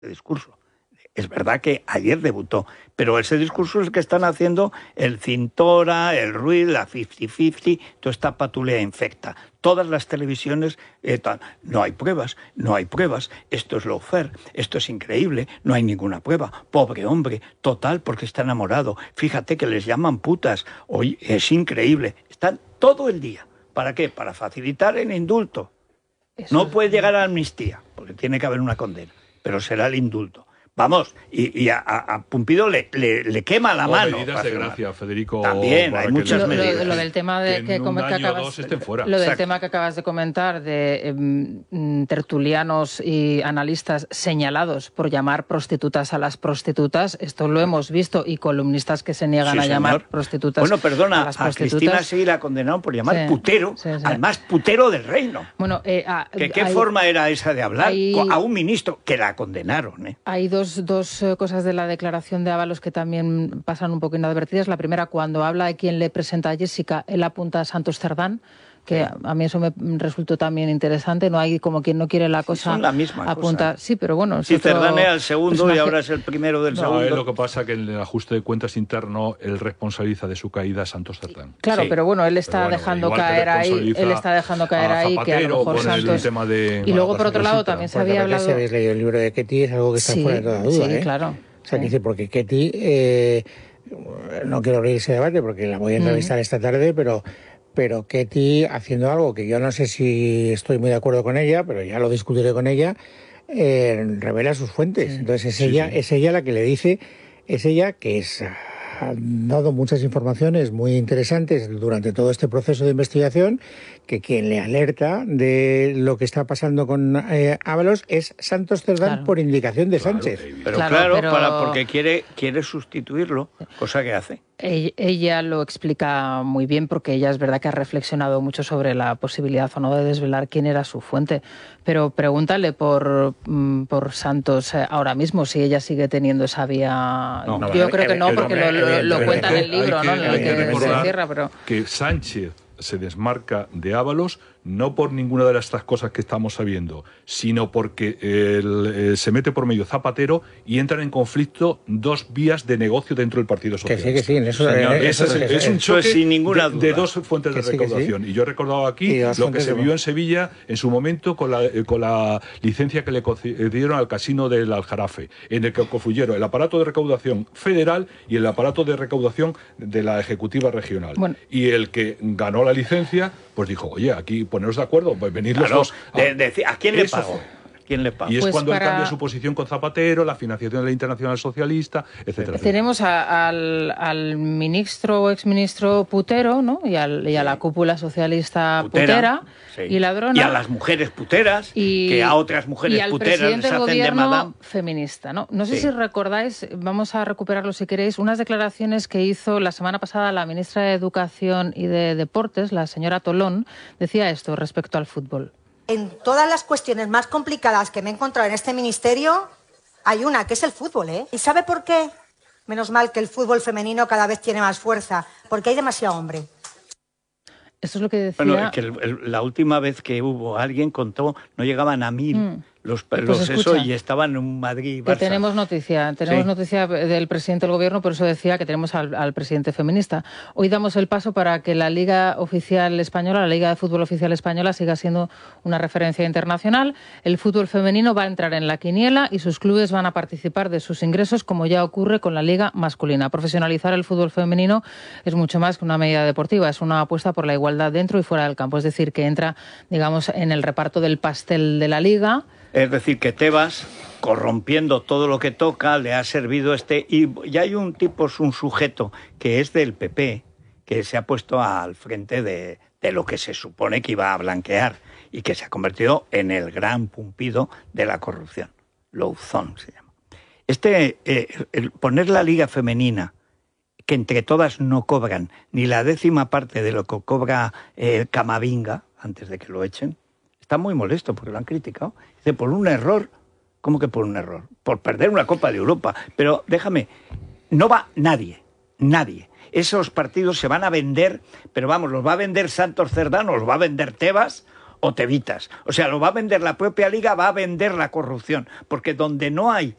discurso. Es verdad que ayer debutó, pero ese discurso es el que están haciendo el Cintora, el Ruiz, la 50-50, toda esta patulea infecta. Todas las televisiones, no hay pruebas, esto es lawfare, esto es increíble, no hay ninguna prueba. Pobre hombre, total, porque está enamorado. Fíjate que les llaman putas. Oye, es increíble. Están todo el día. ¿Para qué? Para facilitar el indulto. No puede llegar a la amnistía, porque tiene que haber una condena, pero será el indulto. Vamos, y a Pumpido le quema la mano. Medidas de gracia, Federico. También hay muchas medidas. Lo del tema de que del tema que acabas de comentar de tertulianos y analistas señalados por llamar prostitutas a las prostitutas, esto lo hemos visto, y columnistas que se niegan a llamar prostitutas. Bueno, perdona, a las prostitutas. A Cristina sí la condenaron por llamar putero al más putero del reino. Bueno, ¿Qué forma era esa de hablar a un ministro que la condenaron? Hay dos cosas de la declaración de Ábalos que también pasan un poco inadvertidas. La primera, cuando habla de quién le presenta a Jessica, él apunta a Santos Cerdán, que a mí eso me resultó también interesante. No hay como quien no quiere la cosa. Son la misma apunta, cosa. Sí, pero bueno. Sí, Cerdán era el segundo y ahora es el primero del segundo. Es lo que pasa que en el ajuste de cuentas interno él responsabiliza de su caída a Santos Cerdán. Claro, pero bueno, él está dejando caer ahí. Él está dejando caer ahí que a lo mejor Santos. Y luego por otro lado también se había hablado. Si habéis leído el libro de Ketty, es algo que está fuera de toda duda. Sí, claro. O sea, que dice, porque Ketty, no quiero abrir ese debate porque la voy a entrevistar esta tarde, pero Ketty haciendo algo que yo no sé si estoy muy de acuerdo con ella, pero ya lo discutiré con ella, revela sus fuentes. Entonces es ella la que le dice, es ella que ha dado muchas informaciones muy interesantes durante todo este proceso de investigación, que quien le alerta de lo que está pasando con Ábalos es Santos Cerdán, por indicación de Sánchez. Pero porque quiere sustituirlo, cosa que hace. Ella lo explica muy bien, porque ella es verdad que ha reflexionado mucho sobre la posibilidad o no de desvelar quién era su fuente. Pero pregúntale por Santos ahora mismo, si ella sigue teniendo esa vía. Yo creo que no, porque lo cuenta en el libro, ¿no? En el que se cierra, pero que Sánchez se desmarca de Ábalos no por ninguna de estas cosas que estamos sabiendo, sino porque se mete por medio Zapatero y entran en conflicto dos vías de negocio dentro del Partido Socialista. Que sí, es un choque sin ninguna duda. de dos fuentes de recaudación. Y yo he recordado aquí lo que se vio en Sevilla en su momento con la licencia que le concedieron al casino del Aljarafe, en el que confluyeron el aparato de recaudación federal y el aparato de recaudación de la Ejecutiva Regional. Bueno. Y el que ganó la licencia, pues dijo, oye, aquí poneros de acuerdo, pues venid los dos. ¿A quién le pago? Y es cuando él cambia su posición con Zapatero, la financiación de la Internacional Socialista, etcétera. Tenemos al ministro o exministro putero, ¿no? Y a la cúpula socialista putera y ladrona. Y a las mujeres puteras, que a otras mujeres puteras les hacen de madame. Feminista, ¿no? No sé si recordáis, vamos a recuperarlo si queréis, unas declaraciones que hizo la semana pasada la ministra de Educación y de Deportes, la señora Tolón. Decía esto respecto al fútbol. En todas las cuestiones más complicadas que me he encontrado en este ministerio, hay una, que es el fútbol, ¿eh? ¿Y sabe por qué? Menos mal que el fútbol femenino cada vez tiene más fuerza, porque hay demasiado hombre. Esto es lo que decía... Bueno, que la última vez que hubo alguien contó, no llegaban a 1000 y estaban en Madrid y Barça. Tenemos noticia del presidente del gobierno, por eso decía que tenemos al presidente feminista. Hoy damos el paso para que la Liga Oficial Española, la Liga de Fútbol Oficial Española, siga siendo una referencia internacional. El fútbol femenino va a entrar en la quiniela y sus clubes van a participar de sus ingresos, como ya ocurre con la Liga masculina. Profesionalizar el fútbol femenino es mucho más que una medida deportiva, es una apuesta por la igualdad dentro y fuera del campo. Es decir, que entra, digamos, en el reparto del pastel de la Liga. Es decir, que Tebas, corrompiendo todo lo que toca, le ha servido y ya hay un sujeto que es del PP, que se ha puesto al frente de lo que se supone que iba a blanquear y que se ha convertido en el gran Pumpido de la corrupción. Louzón se llama. El poner la liga femenina, que entre todas no cobran ni la 10ª parte de lo que cobra Camavinga, antes de que lo echen, está muy molesto porque lo han criticado. Dice, por un error. ¿Cómo que por un error? Por perder una Copa de Europa. Pero déjame, no va nadie. Esos partidos se van a vender, pero vamos, los va a vender Santos Cerdán, o los va a vender Tebas, o te evitas. O sea, lo va a vender la propia liga, va a vender la corrupción, porque donde no hay